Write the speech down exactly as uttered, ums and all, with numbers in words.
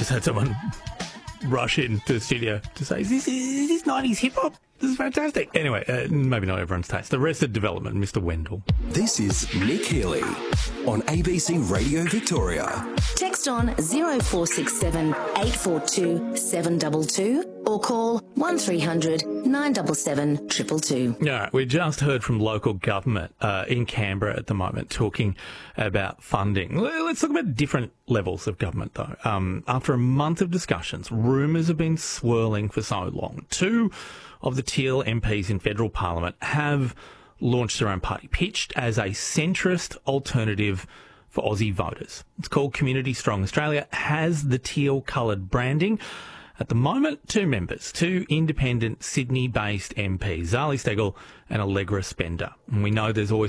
just had someone rush into the studio to say, is this, is this nineties hip-hop? This is fantastic. Anyway, uh, maybe not everyone's taste. The Arrested Development, Mister Wendell. This is Nick Healy on A B C Radio Victoria. Text on zero four six seven eight four two seven two two or call one three hundred nine seven seven two two two. All right, we just heard from local government uh, in Canberra at the moment talking about funding. Let's talk about different levels of government, though. Um, after a month of discussions, rumours have been swirling for so long. Two of the Teal M Ps in federal parliament have launched their own party, pitched as a centrist alternative for Aussie voters. It's called Community Strong Australia, has the teal-coloured branding. At the moment, two members, two independent Sydney-based M Ps, Zali Steggall and Allegra Spender. And we know there's always